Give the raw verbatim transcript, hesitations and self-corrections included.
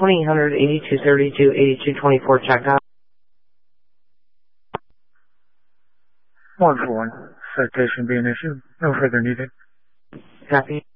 twenty hundred eighty-two thirty-two eighty-two twenty-four checked out. one four one. Citation being issued. No further needed. Copy.